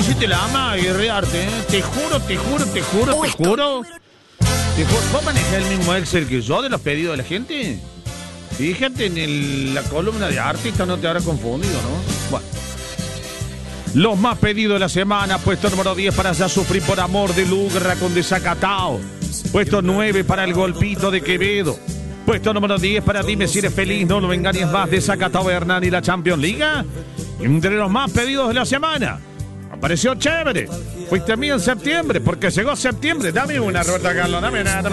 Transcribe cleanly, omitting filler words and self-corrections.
hiciste la ama y Arte, ¿eh? Te juro. ¿Vos manejás el mismo Excel que yo de los pedidos de la gente? Fíjate en la columna de artista, no te habrá confundido, ¿no? Bueno. Los más pedidos de la semana. Puesto número 10 para Ya Sufrí por Amor de Lugra con Desacatao. Puesto 9 para El Golpito de Quevedo. Puesto número 10 para Dime si eres feliz, no lo engañes más, Desacatao Hernán y la Champions League. Entre los más pedidos de la semana. Apareció chévere. Fuiste a mí en septiembre, porque llegó septiembre. Dame una, Roberto Carlos, dame una.